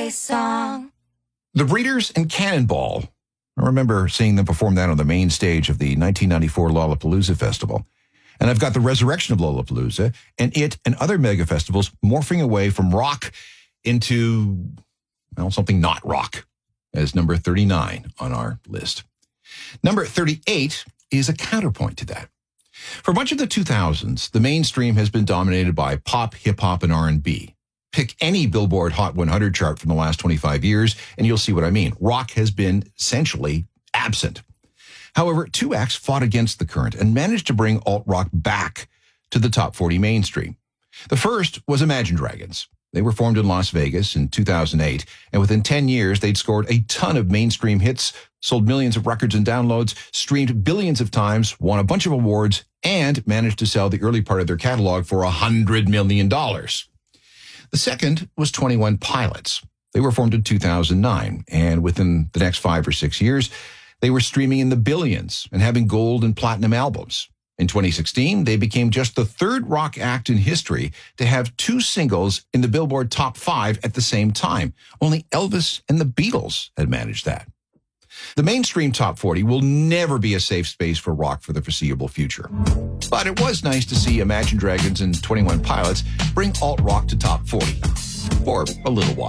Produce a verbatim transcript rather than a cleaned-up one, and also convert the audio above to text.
song. The Breeders and Cannonball. I remember seeing them perform that on the main stage of the nineteen ninety-four Lollapalooza Festival. And I've got the resurrection of Lollapalooza and it and other mega festivals morphing away from rock into, well, something not rock as number thirty-nine on our list. Number thirty-eight is a counterpoint to that. For much of the two thousands, the mainstream has been dominated by pop, hip-hop, and R and B. Pick any Billboard Hot one hundred chart from the last twenty-five years, and you'll see what I mean. Rock has been essentially absent. However, two acts fought against the current and managed to bring alt-rock back to the top forty mainstream. The first was Imagine Dragons. They were formed in Las Vegas in two thousand eight, and within ten years, they'd scored a ton of mainstream hits, sold millions of records and downloads, streamed billions of times, won a bunch of awards, and managed to sell the early part of their catalog for one hundred million dollars. The second was twenty-one Pilots. They were formed in two thousand nine, and within the next five or six years, they were streaming in the billions and having gold and platinum albums. In twenty sixteen, they became just the third rock act in history to have two singles in the Billboard Top five at the same time. Only Elvis and the Beatles had managed that. The mainstream Top forty will never be a safe space for rock for the foreseeable future. But it was nice to see Imagine Dragons and twenty-one Pilots bring alt-rock to Top forty for a little while.